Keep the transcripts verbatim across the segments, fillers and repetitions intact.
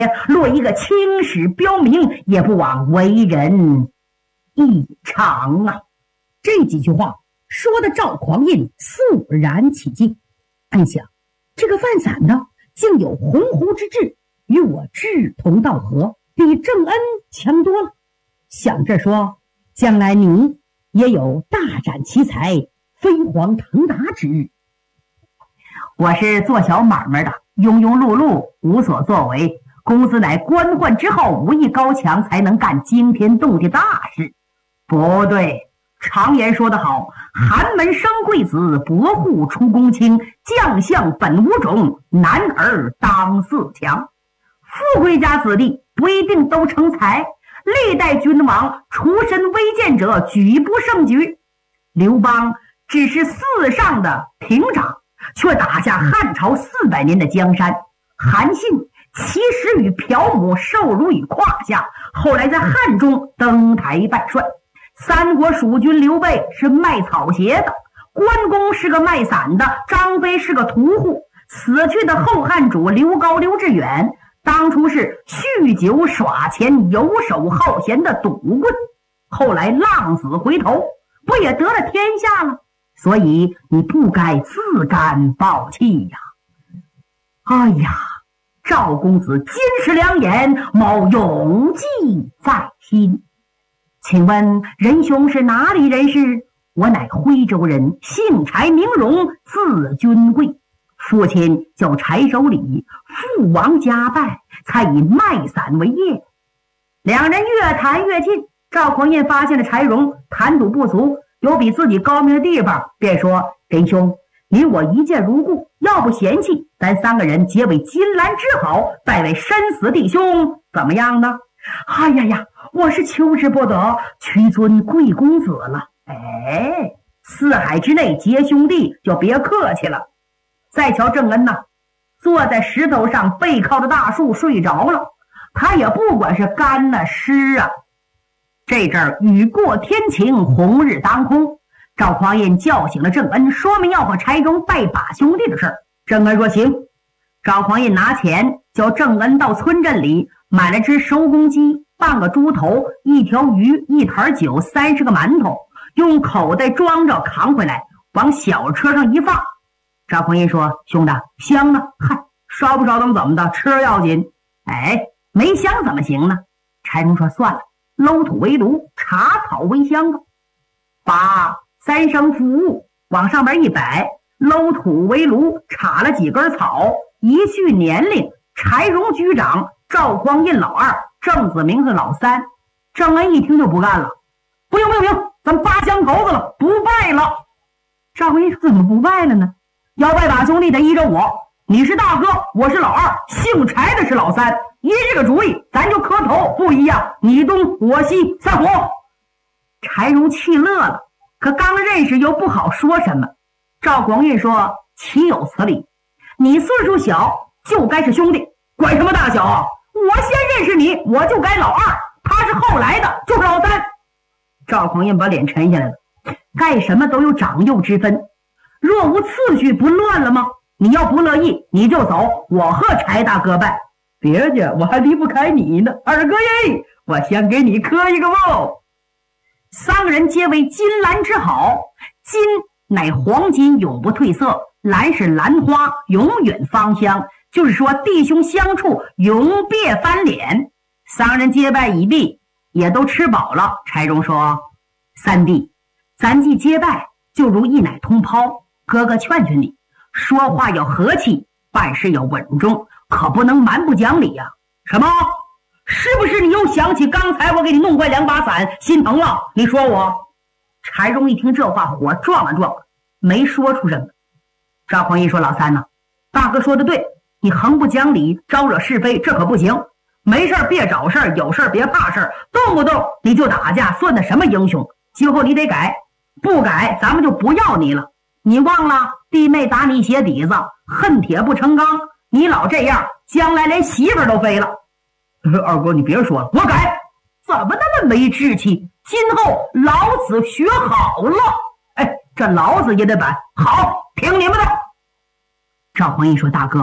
落一个青史标明，也不枉为人一场啊！” 这几句话说的赵匡胤肃然起敬，暗想这个范散呢，竟有鸿鹄之志，与我志同道合，比郑恩强多了。想着说，将来你也有大展奇才、飞黄腾达之日。 我是做小买卖的，庸庸碌碌，无所作为。公子乃官宦之后，武艺高强，才能干惊天动地大事。不对，常言说得好，寒门生贵子，伯户出公卿，将相本无种，男儿当自强。富贵家子弟不一定都成才，历代君王出身微贱者举不胜举。刘邦只是四上的亭长，却打下汉朝四百年的江山。韩信其实与朴母受辱于胯下，后来在汉中登台拜帅。三国蜀军刘备是卖草鞋的，关公是个卖伞的，张飞是个屠户。死去的后汉主刘高、刘志远当初是酗酒耍钱、游手好闲的赌棍，后来浪子回头，不也得了天下了？所以你不该自甘暴气呀！哎呀，赵公子金石良言，某永记在心。请问仁兄是哪里人士？我乃徽州人，姓柴名荣，字君贵，父亲叫柴守礼，父王家败，才以卖伞为业。两人越谈越近，赵匡胤发现了柴荣谈吐不俗，有比自己高明的地方，便说：“仁兄，你我一见如故，要不嫌弃，咱三个人结为金兰之好，拜为生死弟兄，怎么样呢？”哎呀呀，我是求之不得，屈尊贵公子了。哎，四海之内结兄弟，就别客气了。再瞧郑恩呐，坐在石头上，背靠着大树睡着了。他也不管是干啊湿啊。这阵儿雨过天晴，红日当空。赵匡胤叫醒了郑恩，说明要和柴荣拜把兄弟的事儿。郑恩说行。赵匡胤拿钱叫郑恩到村镇里买了只收公鸡，半个猪头，一条鱼，一坛酒，三十个馒头，用口袋装着扛回来，往小车上一放。赵匡胤说：“兄弟，香啊！嗨，烧不烧能怎么的？吃要紧。哎，没香怎么行呢？”柴荣说：“算了，搂土为炉，插草为香吧。”把三生腐物往上面一摆，搂土为炉，插了几根草，一序年龄，柴荣局长，赵匡胤老二，郑子明是老三。郑恩一听就不干了：“不用不用不用，咱八香头子了，不拜了。”赵匡胤说：“怎么不拜了呢？要拜把兄弟得依着我，你是大哥，我是老二，姓柴的是老三，依这个主意，咱就磕头，不一样，你东我西，散伙。”柴荣气乐了，可刚认识又不好说什么。赵匡胤说：“岂有此理！你岁数小，就该是兄弟，管什么大小啊？我先认识你，我就该老二，他是后来的，就是老三。”赵匡胤把脸沉下来了，干什么都有长幼之分，若无次序，不乱了吗？你要不乐意，你就走，我和柴大哥拜。别介，我还离不开你呢，二哥耶，我先给你磕一个吧。三个人皆为金兰之好，金乃黄金，永不褪色；兰是兰花，永远芳香。就是说，弟兄相处，永别翻脸。三人结拜已毕，也都吃饱了。柴荣说：“三弟，咱既结拜，就如一奶同胞。哥哥劝劝你，说话要和气，办事要稳重，可不能蛮不讲理呀、啊！”什么？是不是你又想起刚才我给你弄坏两把伞，心疼了？你说我？柴荣一听这话，火撞了撞，没说出什么。赵匡胤说：“老三呢、啊，大哥说的对，你横不讲理，招惹是非，这可不行。没事别找事儿，有事别怕事儿，动不动你就打架，算的什么英雄？今后你得改，不改咱们就不要你了。你忘了弟妹打你鞋底子，恨铁不成钢，你老这样，将来连媳妇儿都飞了。”二哥，你别说了，我改。怎么那么没志气？今后老子学好了。哎，这老子也得板好，听你们的。赵匡胤说：“大哥，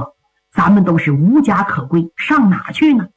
咱们都是无家可归，上哪去呢？